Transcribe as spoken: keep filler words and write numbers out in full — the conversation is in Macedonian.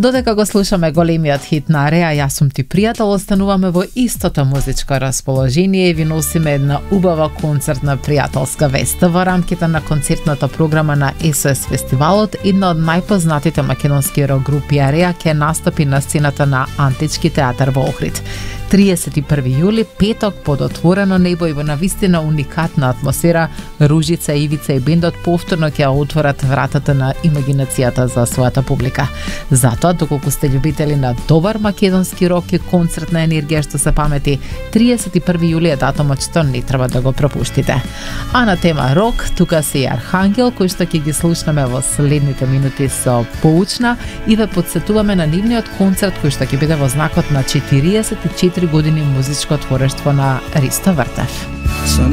Додека го слушаме големиот хит на Ареа, јас сум ти пријател, остануваме во истото музичко расположение и ви носиме една убава концертна пријателска вест. Во рамките на концертната програма на ес о ес фестивалот, една од најпознатите македонски рок групи Ареа ќе настапи на сцената на Антички театар во Охрид. триесет и први јули, петок, под отворено небо и во навистина уникатна атмосфера, Ружица, Ивица и бендот повторно ќе отворат вратата на имагинацијата за својата публика. Затоа, доколку сте љубители на добар македонски рок и концертна енергија што се памети, триесет и први јули е датумот што не треба да го пропуштите. А на тема рок, тука се и Архангел, кој што ќе ги слушнаме во следните минути со поучна и ве подсетуваме на нивниот концерт кој што ќе биде во знакот на четириесет и четири години музичко творештво на Ристо Вртев. Со